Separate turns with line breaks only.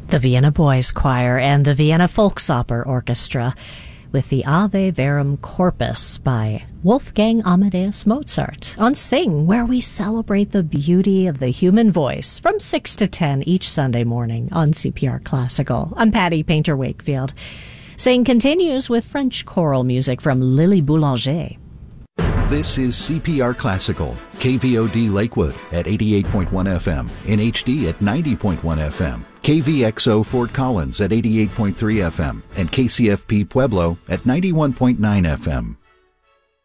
The Vienna Boys Choir and the Vienna Volksoper Orchestra with the Ave Verum Corpus by Wolfgang Amadeus Mozart on Sing, where we celebrate the beauty of the human voice from 6 to 10 each Sunday morning on CPR Classical. I'm Patty Painter Wakefield. Sing continues with French choral music from Lily Boulanger.
This is CPR Classical, KVOD Lakewood at 88.1 FM, in HD at 90.1 FM, KVXO Fort Collins at 88.3 FM, and KCFP Pueblo at 91.9 FM.